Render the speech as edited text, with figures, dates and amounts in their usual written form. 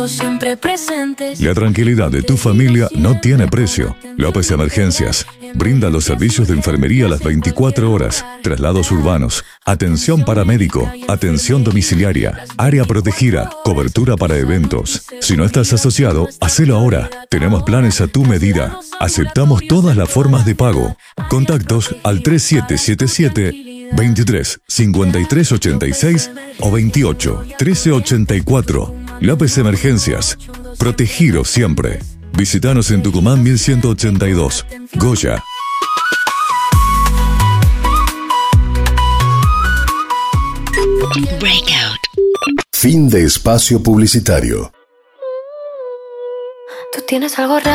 siempre presentes. La tranquilidad de tu familia no tiene precio. López Emergencias brinda los servicios de enfermería a las 24 horas, traslados urbanos, atención paramédico, atención domiciliaria, área protegida, cobertura para eventos. Si no estás asociado, hacelo ahora. Tenemos planes a tu medida. Aceptamos todas las formas de pago. Contactos al 3777 23 53 86 o 28 13 84. López Emergencias. Protegido siempre. Visítanos en Tucumán 1182. Goya. Breakout. Fin de espacio publicitario. Tú tienes algo raro.